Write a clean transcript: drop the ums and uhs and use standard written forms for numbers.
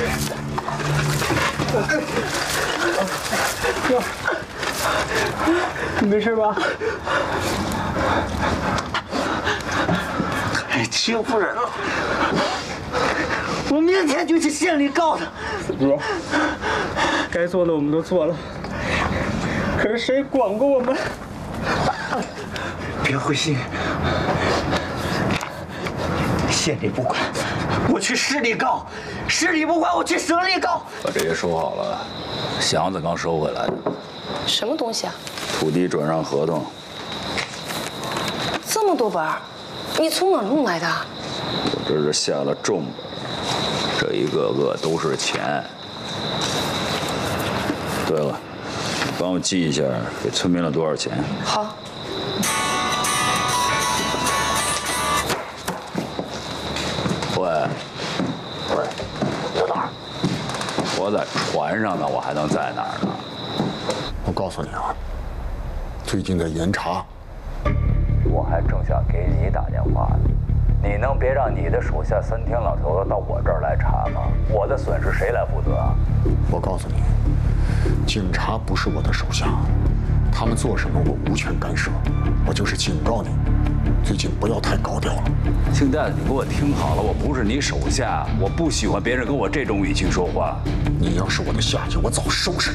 哥，你没事吧？ 太欺负人了！我明天就去县里告他。 哥，该做的我们都做了，可是谁管过我们？ 别灰心，县里不管，我去市里告；市里不管，我去省里告。 把这些收好了，祥子刚收回来的。 什么东西啊？ 土地转让合同。 这么多本儿，你从哪儿弄来的？ 我这是下了重本，这一个个都是钱。对了，你帮我记一下，给村民了多少钱？ 好。 喂，在哪儿？我在船上呢，我还能在哪儿呢？ 我告诉你啊，最近在严查。 我还正想给你打电话呢。你能别让你的手下3天老头子到我这儿来查吗？我的损失谁来负责啊？ 我告诉你，警察不是我的手下，他们做什么我无权干涉。我就是警告你，最近不要太高调了。 姓戴的，你给我听好了，我不是你手下，我不喜欢别人跟我这种语气说话。 你要是我的下级，我早收拾